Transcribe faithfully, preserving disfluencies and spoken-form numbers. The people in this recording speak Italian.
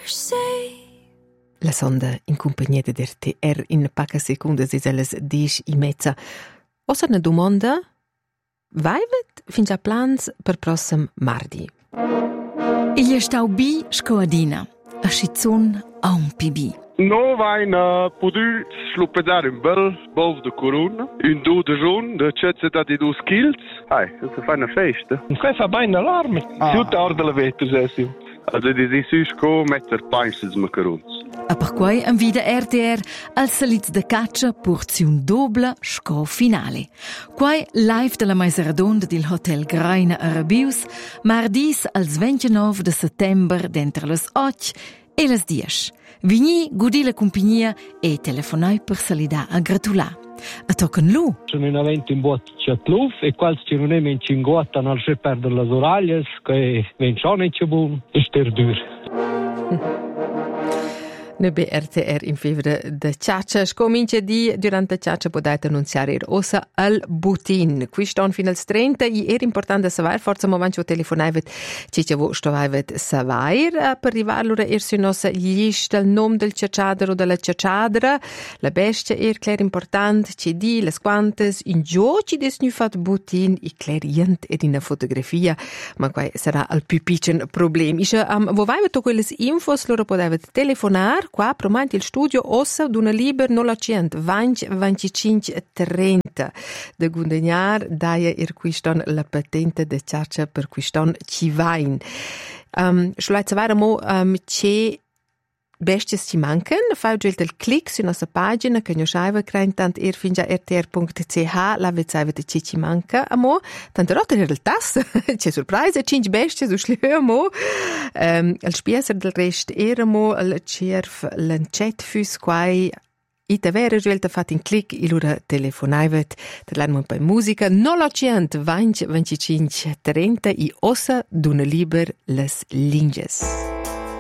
La sonda in compagnia di R T R in poche secondi si alle dieci e mezza. Ossa una domanda? Vaivet fin già plans per prossimo mardi? Il stau bi scoadina, a schizzon a un pibi. No vain uh, podu sluppedare un bel bov de corona, un do de giorn, de cezze da di dos kills. Hai, das fa una festa. Quei fa bene allarme. Ah. Tutta orda la vetter, sessi. Also di si susco metter painses macarons. A per quai an vida R T R al salitz de caccia porziun dobla sco finale. Quai live della Maiseradonda del Hotel Graina Arabius, mardis als ventinove de settember d'entre les och e les dies. Vigni gudi la compagnia e telefonai per salida a gratular. A tocken lu. Sono in aventi in boat chatluf e quals ci non è in cinguotta non se perdere le oraglie che vencione c'è buon e sterdur. Nebe R T R in fevre de Ciaccia. Scomincia di durante Ciaccia potete annunziare ir ossa al butin. Qui ston fino al trenta e era importante savoir forza moment wo telefonaivet cice wo stovaivet savoir per arrivar l'ora er su nossa lista il nome del ciacciadro o della ciacciadra. La bestia er cler important ci di les quantes in gio ci des nu fat butin i clarient ed in fotografia ma qua sarà al più piccolo problema. Isha um, wo vaivet to quelles infos loro potaivet telefonar qua promant il studio ossa d'una liber nolacient vingt venticinque trenta de Gundegnar daia ir quiston la patente de Ciaccia per quiston ci vain. Um, Schulai zavara mo um, c'è besties ci mancan, fai gilt il click su nostra pagina che noi schaiva crein tant ir fingia r t r punto c h la vezaiva de ci ci manca amo tante rotte in realtà c'è surprise cinque besties su schlieu amo um, al spieser del rest eramo al cerf lancet fus quai ita vera gielta fat in click ilura telefonaivet terlanmo per musica nolacient vingt venticinque trenta i ossa d'una liber les linges.